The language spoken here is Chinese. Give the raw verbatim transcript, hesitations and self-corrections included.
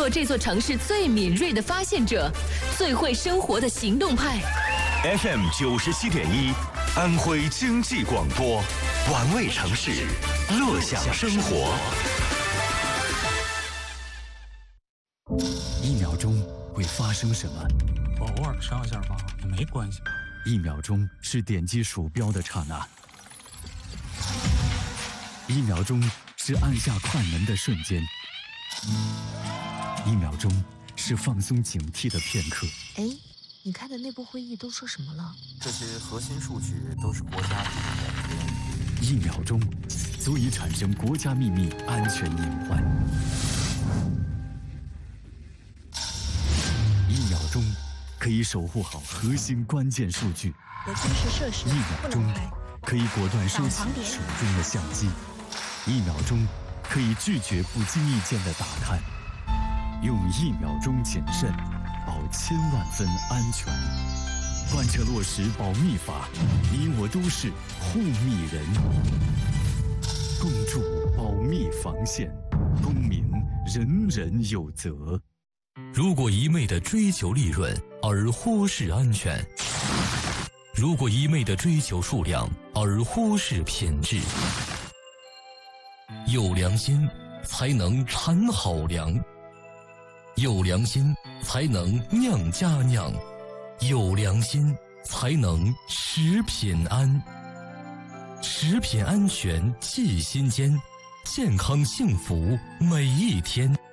做这座城市最敏锐的发现者，最会生活的行动派。 F M 九十七点一，安徽经济广播，玩味城市，乐享生活。 一秒钟会发生什么？ 我偶尔上一下吧，也没关系吧。 一秒钟是点击鼠标的刹那，一秒钟是按下快门的瞬间，一秒钟是放松警惕的片刻。 哎，你开的内部会议都说什么了？ 这些核心数据都是国家秘密。 一秒钟足以产生国家秘密安全隐患。一秒钟可以守护好核心关键数据。 有军事设施一秒钟可以果断收起手中的相机。一秒钟可以拒绝不经意间的打探。用一秒钟谨慎，保千万分安全。贯彻落实保密法，你我都是护密人。共筑保密防线，公民人人有责。 如果一味地追求利润而忽视安全，如果一味地追求数量而忽视品质，有良心才能产好粮，有良心才能酿佳酿，有良心才能食品安。食品安全系心间，健康幸福每一天。